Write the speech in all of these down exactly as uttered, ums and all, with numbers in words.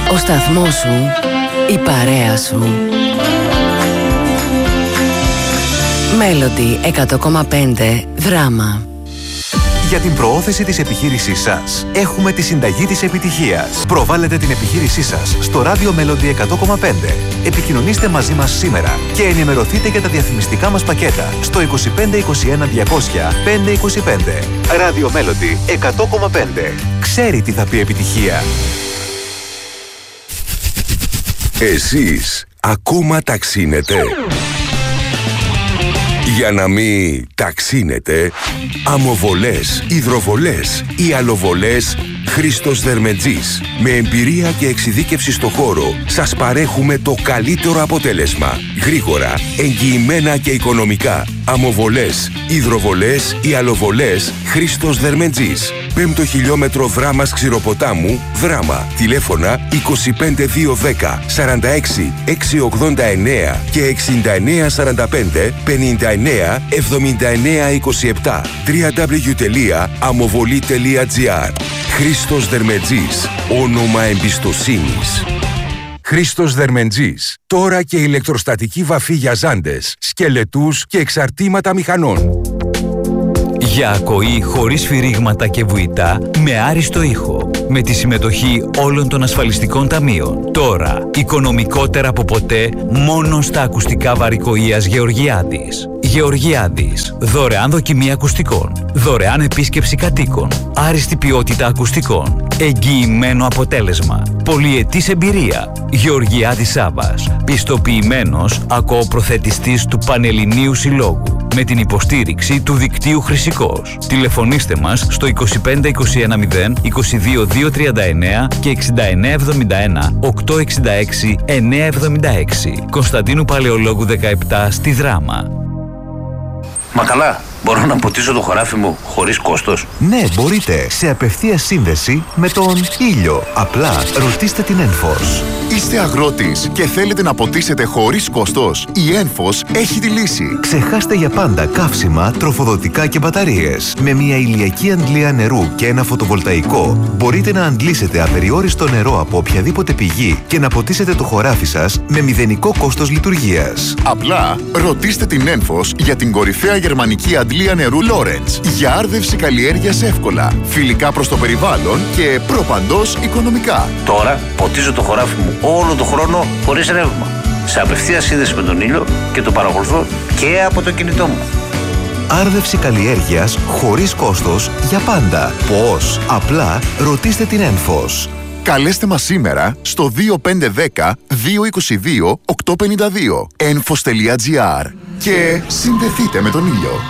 Ο σταθμός σου, η παρέα σου. Μέλοντι εκατό κόμμα πέντε Δράμα. Για την προώθηση της επιχείρησής σας έχουμε τη συνταγή της επιτυχίας. Προβάλλετε την επιχείρησή σας στο ράδιο Μέλοντι εκατό κόμμα πέντε. Επικοινωνήστε μαζί μας σήμερα και ενημερωθείτε για τα διαφημιστικά μας πακέτα στο είκοσι πέντε είκοσι ένα διακόσια πεντακόσια είκοσι πέντε. Ράδιο Μέλοντι εκατό κόμμα πέντε. Ξέρει τι θα πει επιτυχία. Εσείς ακόμα ταξίνετε? Για να μην ταξίνετε, αμοβολές, υδροβολές ή αλοβολές Χρήστος Δερμετζής. Με εμπειρία και εξειδίκευση στο χώρο σας παρέχουμε το καλύτερο αποτέλεσμα. Γρήγορα, εγγυημένα και οικονομικά. Αμοβολές, υδροβολές ή αλοβολές Χρήστος Δερμετζής. Πέμπτο χιλιόμετρο Δράμας Ξηροποτάμου, Δράμα. Τηλέφωνα είκοσι πέντε δύο δέκα σαράντα έξι εξακόσια ογδόντα εννέα και εξήντα εννέα σαράντα πέντε πενήντα εννέα εβδομήντα εννέα είκοσι επτά. double-u double-u double-u τελεία αμοβολή τελεία τζι άρ. Χρήστος Δερμετζής. Όνομα εμπιστοσύνης. Χρήστος Δερμετζής. Τώρα και ηλεκτροστατική βαφή για ζάντες, σκελετούς και εξαρτήματα μηχανών. Για ακοή χωρίς φυρίγματα και βουητά με άριστο ήχο. Με τη συμμετοχή όλων των ασφαλιστικών ταμείων. Τώρα, οικονομικότερα από ποτέ, μόνο στα ακουστικά βαρικοείας Γεωργιάδης. Γεωργιάδης. Δωρεάν δοκιμή ακουστικών. Δωρεάν επίσκεψη κατοίκων. Άριστη ποιότητα ακουστικών. Εγγυημένο αποτέλεσμα. Πολυετής εμπειρία. Γεωργιάδης Σάββας. Πιστοποιημένος ακοοπροθετιστής του Πανελληνίου Συλλόγου. Με την υποστήριξη του δικτύου Χρυσικός. Τηλεφωνήστε μας στο είκοσι πέντε είκοσι ένα μηδέν είκοσι δύο δύο τριάντα εννέα και εξήντα εννέα εβδομήντα ένα οκτακόσια εξήντα έξι εννιακόσια εβδομήντα έξι. Κωνσταντίνου Παλαιολόγου δεκαεπτά στη Δράμα. Μα καλά, μπορώ να ποτίσω το χωράφι μου χωρίς κόστος? Ναι, μπορείτε. Σε απευθείας σύνδεση με τον ήλιο. Απλά ρωτήστε την Ένφος. Είστε αγρότης και θέλετε να ποτίσετε χωρίς κόστος? Η Ένφος έχει τη λύση. Ξεχάστε για πάντα καύσιμα, τροφοδοτικά και μπαταρίες. Με μια ηλιακή αντλία νερού και ένα φωτοβολταϊκό μπορείτε να αντλήσετε απεριόριστο νερό από οποιαδήποτε πηγή και να ποτίσετε το χωράφι σας με μηδενικό κόστος λειτουργίας. Απλά ρωτήστε την Ένφος για την κορυφαία γερμανική αντλία νερού Lawrence. Για άρδευση καλλιέργειας εύκολα, φιλικά προς το περιβάλλον και προπαντός οικονομικά. Τώρα ποτίζω το χωράφι μου όλο τον χρόνο χωρίς ρεύμα. Σε απευθείας σύνδεση με τον ήλιο και το παρακολουθώ και από το κινητό μου. Άρδευση καλλιέργειας χωρίς κόστος για πάντα. Πώς? Απλά ρωτήστε την Ένφος. Καλέστε μας σήμερα στο δύο πέντε ένα μηδέν δύο δύο δύο οκτακόσια πενήντα δύο ένφος τελεία τζι άρ και συνδεθείτε με τον ήλιο.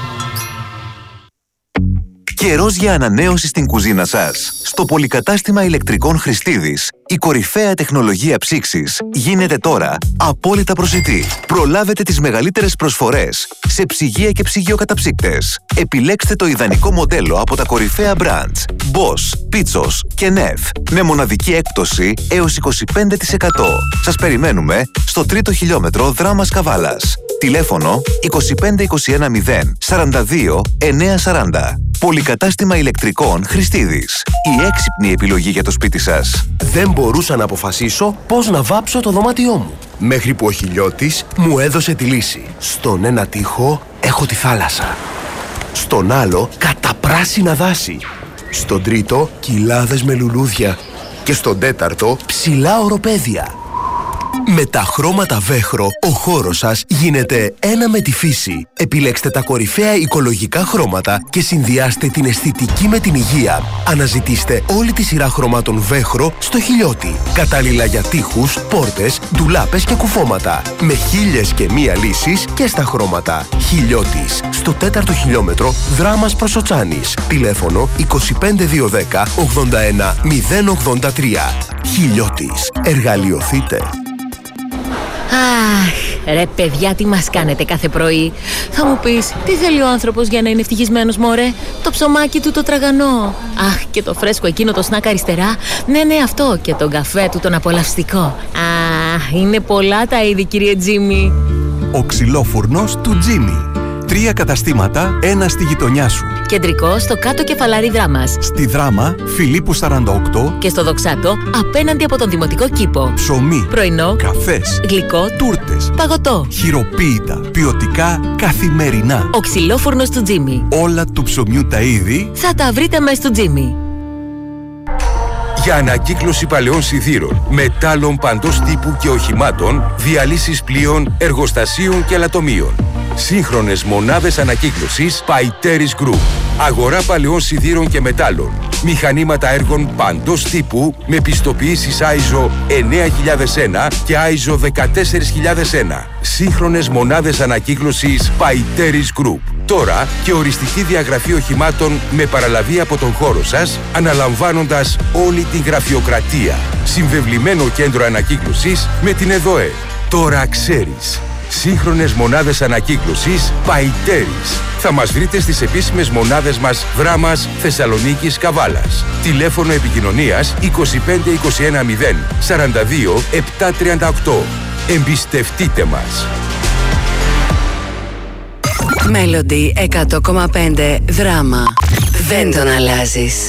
Καιρός για ανανέωση στην κουζίνα σας. Στο πολυκατάστημα ηλεκτρικών Χριστίδης, η κορυφαία τεχνολογία ψήξης γίνεται τώρα απόλυτα προσιτή. Προλάβετε τις μεγαλύτερες προσφορές σε ψυγεία και ψυγειοκαταψύκτες. Επιλέξτε το ιδανικό μοντέλο από τα κορυφαία brands Bosch, Pitsos και νεφ με μοναδική έκπτωση έως είκοσι πέντε τοις εκατό. Σας περιμένουμε στο τρίτο χιλιόμετρο Δράμας Καβάλας. Τηλέφωνο είκοσι πέντε είκοσι ένα μηδέν σαράντα δύο εννιακόσια σαράντα. Πολυκατάστημα ηλεκτρικών Χριστίδης. Η έξυπνη επιλογή για το σπίτι σας. Δεν μπορούσα να αποφασίσω πώς να βάψω το δωμάτιό μου. Μέχρι που ο Χιλιώτης μου έδωσε τη λύση. Στον ένα τοίχο έχω τη θάλασσα. Στον άλλο καταπράσινα δάση. Στον τρίτο κοιλάδες με λουλούδια. Και στον τέταρτο ψηλά οροπέδια. Με τα χρώματα Βέχρο, ο χώρος σας γίνεται ένα με τη φύση. Επιλέξτε τα κορυφαία οικολογικά χρώματα και συνδυάστε την αισθητική με την υγεία. Αναζητήστε όλη τη σειρά χρωμάτων Βέχρο στο Χιλιώτη. Κατάλληλα για τοίχους, πόρτες, ντουλάπες και κουφώματα. Με χίλιες και μία λύσεις και στα χρώματα. Χιλιώτης. Στο τέταρτο χιλιόμετρο Δράμας Προσοτσάνης. Τηλέφωνο είκοσι πέντε δύο δέκα ογδόντα ένα μηδέν ογδόντα τρία. Χιλιώτης. Εργαλειοθείτε. Αχ, ρε παιδιά, τι μας κάνετε κάθε πρωί. Θα μου πεις, τι θέλει ο άνθρωπος για να είναι ευτυχισμένος, μωρέ? Το ψωμάκι του το τραγανό. Αχ, και το φρέσκο εκείνο το σνακ αριστερά. Ναι, ναι, αυτό. Και τον καφέ του τον απολαυστικό. Αχ, είναι πολλά τα είδη, κύριε Τζίμι. Ο ξυλόφουρνος του Τζίμι. Τρία καταστήματα, ένα στη γειτονιά σου. Κεντρικό στο κάτω κεφαλάρι Δράμας. Στη Δράμα, Φιλίππου σαράντα οκτώ. Και στο Δοξάτο, απέναντι από τον Δημοτικό Κήπο. Ψωμί, πρωινό, καφές, γλυκό, τούρτες, παγωτό, χειροποίητα, ποιοτικά, καθημερινά. Ο ξυλόφουρνος του Τζίμι. Όλα του ψωμιού τα είδη θα τα βρείτε μέσα στο Τζίμι. Για ανακύκλωση παλαιών σιδήρων, μετάλλων παντός τύπου και οχημάτων, διαλύσεις πλοίων, εργοστασίων και αλατομείων. Σύγχρονες μονάδες ανακύκλωσης Paiteris Group. Αγορά παλαιών σιδήρων και μετάλλων. Μηχανήματα έργων παντός τύπου με πιστοποιήσεις άι ες ο εννέα χιλιάδες ένα και άι ες ο δεκατέσσερα χιλιάδες ένα. Σύγχρονες μονάδες ανακύκλωσης Paiteris Group. Τώρα και οριστική διαγραφή οχημάτων με παραλαβή από τον χώρο σας, αναλαμβάνοντας όλη την γραφειοκρατία. Συμβεβλημένο κέντρο ανακύκλωσης με την ΕΔΟΕ. Τώρα ξέρεις. Σύγχρονες μονάδες ανακύκλωσης Paiteris. Θα μας βρείτε στις επίσημες μονάδες μας Δράμας, Θεσσαλονίκης, Καβάλας. Τηλέφωνο επικοινωνίας είκοσι πέντε είκοσι ένα μηδέν σαράντα δύο επτακόσια τριάντα οκτώ. Εμπιστευτείτε μας. Μέλοντι εκατό κόμμα πέντε Δράμα. Δεν τον αλλάζεις.